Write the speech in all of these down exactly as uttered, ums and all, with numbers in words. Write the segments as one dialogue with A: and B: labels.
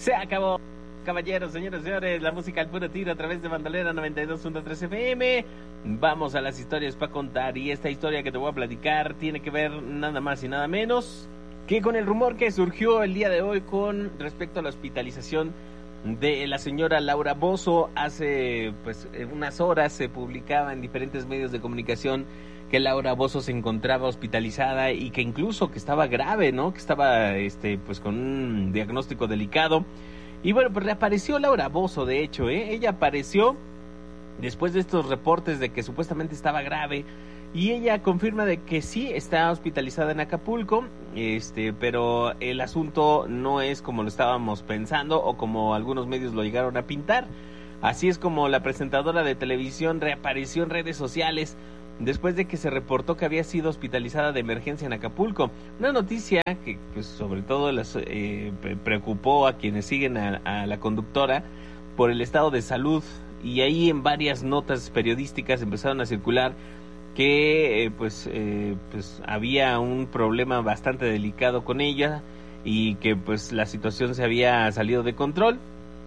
A: Se acabó, caballeros, señores, señores, la música al puro tiro a través de Bandolera noventa y dos punto tres F M. Vamos a las historias para contar, y esta historia que te voy a platicar tiene que ver nada más y nada menos que con el rumor que surgió el día de hoy con respecto a la hospitalización de la señora Laura Bozzo. Hace pues unas horas se publicaba en diferentes medios de comunicación que Laura Bozzo se encontraba hospitalizada y que incluso que estaba grave, ¿no? Que estaba este pues con un diagnóstico delicado. Y bueno, pues reapareció Laura Bozzo, de hecho, ¿eh? Ella apareció después de estos reportes de que supuestamente estaba grave, y ella confirma de que sí está hospitalizada en Acapulco, este, pero el asunto no es como lo estábamos pensando o como algunos medios lo llegaron a pintar. Así es como la presentadora de televisión reapareció en redes sociales después de que se reportó que había sido hospitalizada de emergencia en Acapulco. Una noticia que pues, sobre todo las, eh, preocupó a quienes siguen a, a la conductora por el estado de salud, y ahí en varias notas periodísticas empezaron a circular que eh, pues, eh, pues había un problema bastante delicado con ella y que pues la situación se había salido de control.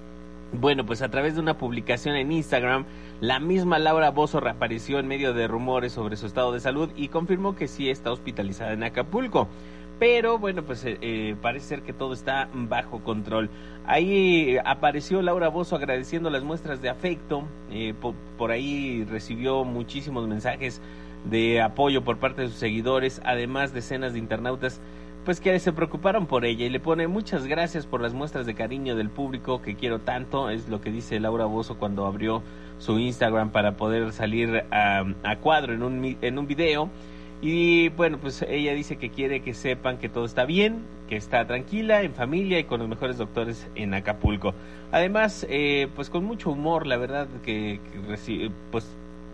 A: Bueno, pues a través de una publicación en Instagram, la misma Laura Bozzo reapareció en medio de rumores sobre su estado de salud y confirmó que sí está hospitalizada en Acapulco. Pero bueno, pues eh, parece ser que todo está bajo control. Ahí apareció Laura Bozzo agradeciendo las muestras de afecto. Eh, por, por ahí recibió muchísimos mensajes de apoyo por parte de sus seguidores, además decenas de internautas pues que se preocuparon por ella, y le pone: muchas gracias por las muestras de cariño del público que quiero tanto. Es lo que dice Laura Bozzo cuando abrió su Instagram para poder salir a, a cuadro en un, en un video. Y bueno, pues ella dice que quiere que sepan que todo está bien, que está tranquila, en familia y con los mejores doctores en Acapulco. Además, eh, pues con mucho humor, la verdad que, que reci- pues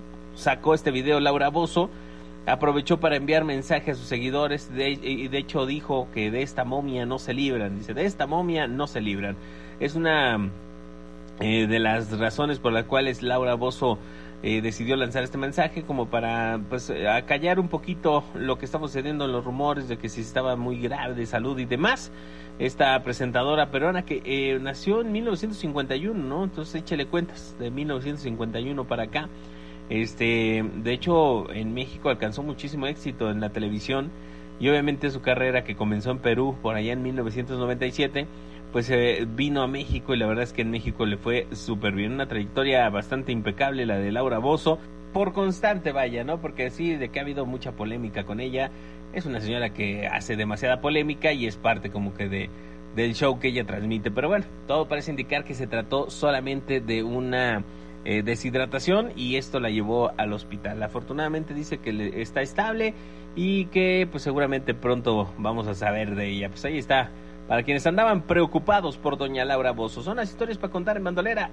A: sacó este video Laura Bozzo. Aprovechó para enviar mensaje a sus seguidores, de, y de hecho dijo que de esta momia no se libran. Dice: de esta momia no se libran. Es una eh, de las razones por las cuales Laura Bozzo eh, decidió lanzar este mensaje, como para pues acallar un poquito lo que está sucediendo en los rumores de que si estaba muy grave de salud y demás. Esta presentadora peruana que eh, nació en mil novecientos cincuenta y uno, ¿no? Entonces échale cuentas, de mil novecientos cincuenta y uno para acá. Este, de hecho, en México alcanzó muchísimo éxito en la televisión, y obviamente su carrera, que comenzó en Perú por allá en mil novecientos noventa y siete, pues eh, vino a México, y la verdad es que en México le fue súper bien. Una trayectoria bastante impecable la de Laura Bozzo, por constante, vaya, ¿no? Porque sí, de que ha habido mucha polémica con ella. Es una señora que hace demasiada polémica y es parte como que de del show que ella transmite. Pero bueno, todo parece indicar que se trató solamente de una Eh, deshidratación, y esto la llevó al hospital. Afortunadamente dice que le, está estable, y que pues seguramente pronto vamos a saber de ella. Pues ahí está, para quienes andaban preocupados por doña Laura Bozzo. Son las historias para contar en Bandolera